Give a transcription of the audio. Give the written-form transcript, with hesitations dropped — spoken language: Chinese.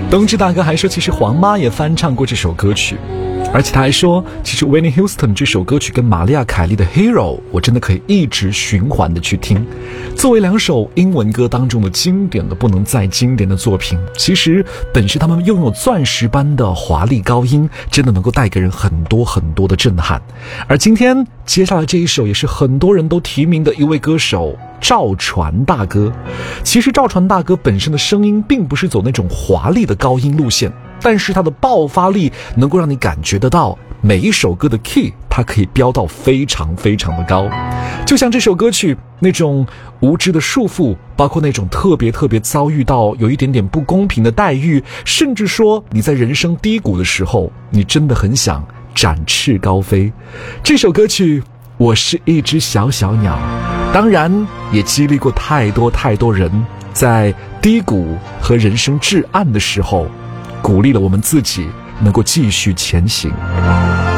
冬至大哥还说，其实黄妈也翻唱过这首歌曲，而且他还说，其实 Whitney Houston 这首歌曲跟玛丽亚凯莉的 Hero 我真的可以一直循环的去听。作为2首英文歌当中的经典的不能再经典的作品，其实本身他们拥有钻石般的华丽高音，真的能够带给人很多很多的震撼。而今天接下来这一首也是很多人都提名的一位歌手赵传大哥。其实赵传大哥本身的声音并不是走那种华丽的高音路线，但是他的爆发力能够让你感觉得到每一首歌的 key 它可以飙到非常非常的高。就像这首歌曲那种无知的束缚，包括那种特别遭遇到有一点点不公平的待遇，甚至说你在人生低谷的时候，你真的很想展翅高飞。这首歌曲我是一只小小鸟，当然也激励过太多人在低谷和人生至暗的时候，鼓励了我们自己能够继续前行。